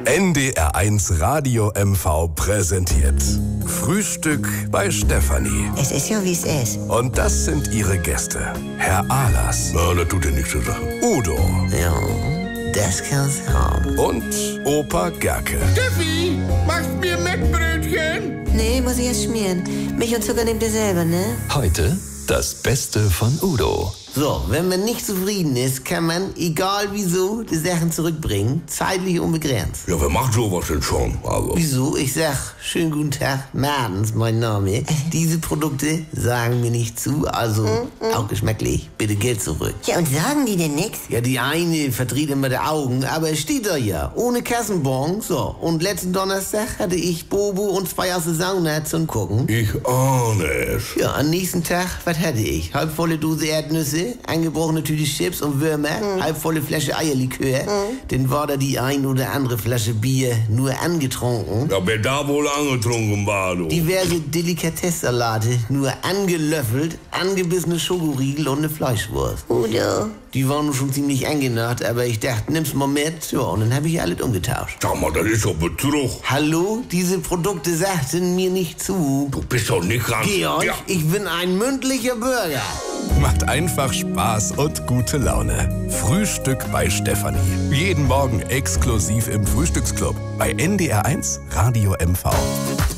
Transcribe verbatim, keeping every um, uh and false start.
N D R eins Radio M V präsentiert Frühstück bei Stefanie. Es ist ja, wie es ist. Und das sind ihre Gäste. Herr Ahlers. Ja, das tut ja nichts zur Sache. Udo. Ja, das kann's haben. Und Opa Gerke. Steffi, machst mir Mettbrötchen? Nee, muss ich erst schmieren. Milch und Zucker nehmt ihr selber, ne? Heute das Beste von Udo. So, wenn man nicht zufrieden ist, kann man, egal wieso, die Sachen zurückbringen. Zeitlich unbegrenzt. Ja, wer macht sowas denn schon? Also. Wieso? Ich sag, schönen guten Tag, Martens, mein Name. Diese Produkte sagen mir nicht zu, also mm, mm. auch geschmacklich. Bitte Geld zurück. Ja, und sagen die denn nix? Ja, die eine verdreht immer die Augen, aber es steht da ja, ohne Kassenbon. So, und letzten Donnerstag hatte ich Bobo und zwei aus der Sauna zum Gucken. Ich ahne es. Ja, am nächsten Tag, was hatte ich? Halbvolle Dose Erdnüsse, angebrochene Tüte Chips und Würmer, mm. halbvolle Flasche Eierlikör. Mm. Dann war da die ein oder andere Flasche Bier nur angetrunken. Ja, wer da wohl angetrunken war, du. Diverse Delikatessalate, nur angelöffelt, angebissene Schokoriegel und eine Fleischwurst. Udo. Die waren schon ziemlich angenagt, aber ich dachte, nimm's mal mit. Ja, und dann habe ich alles umgetauscht. Sag mal, das ist doch Betrug. Hallo? Diese Produkte sagten mir nicht zu. Du bist doch nicht ganz... Georg, ja. ich bin ein mündlicher Bürger. Macht einfach Spaß und gute Laune. Frühstück bei Stefanie. Jeden Morgen exklusiv im Frühstücksclub bei N D R eins Radio M V.